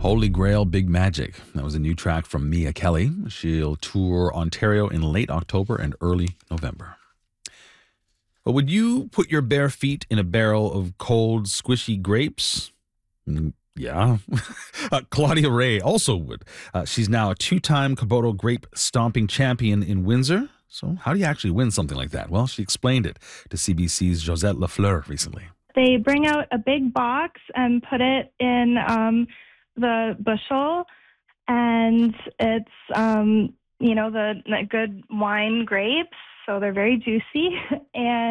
Holy Grail Big Magic. That was a new track from Mia Kelly. She'll tour Ontario in late October and early November. But would you put your bare feet in a barrel of cold, squishy grapes? Yeah. Claudia Ray also would. She's now a two-time Komodo grape stomping champion in Windsor. So how do you actually win something like that? Well, she explained it to CBC's Josette Lafleur recently. They bring out a big box and put it in the bushel, and it's, the good wine grapes, so they're very juicy. And